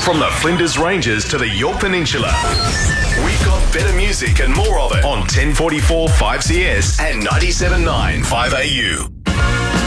From the Flinders Ranges to the Yorke Peninsula. We've got better music and more of it on 1044 5CS and 97.9 5AU.